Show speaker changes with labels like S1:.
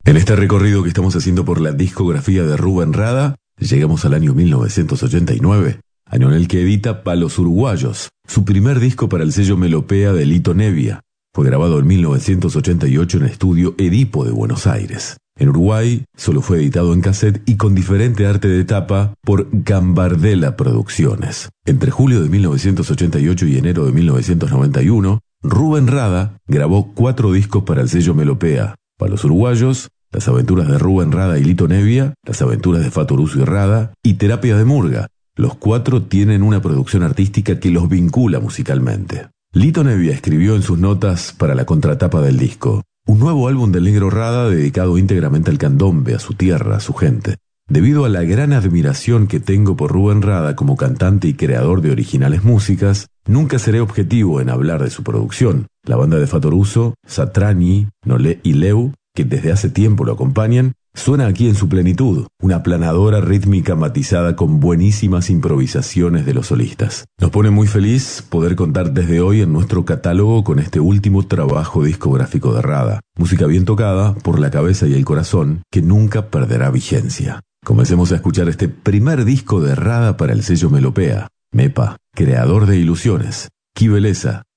S1: En este recorrido que estamos haciendo por la discografía de Rubén Rada, llegamos al año 1989, año en el que edita Palos Uruguayos, su primer disco para el sello Melopea de Lito Nevia. Fue grabado en 1988 en el estudio Edipo de Buenos Aires. En Uruguay solo fue editado en cassette y con diferente arte de tapa por Gambardella Producciones. Entre julio de 1988 y enero de 1991, Rubén Rada grabó 4 discos para el sello Melopea: Palos Uruguayos, Las aventuras de Rubén Rada y Lito Nevia, Las aventuras de Fattoruso y Rada y Terapia de Murga. Los 4 tienen una producción artística que los vincula musicalmente. Lito Nevia escribió en sus notas para la contratapa del disco: un nuevo álbum del Negro Rada dedicado íntegramente al candombe, a su tierra, a su gente. Debido a la gran admiración que tengo por Rubén Rada como cantante y creador de originales músicas, nunca seré objetivo en hablar de su producción. La banda de Fattoruso, Satrani, Nolé y Leu, que desde hace tiempo lo acompañan, suena aquí en su plenitud, una planadora rítmica matizada con buenísimas improvisaciones de los solistas. Nos pone muy feliz poder contar desde hoy en nuestro catálogo con este último trabajo discográfico de Rada. Música bien tocada por la cabeza y el corazón, que nunca perderá vigencia. Comencemos a escuchar este primer disco de Rada para el sello Melopea. Mepa, creador de ilusiones. Qué belleza,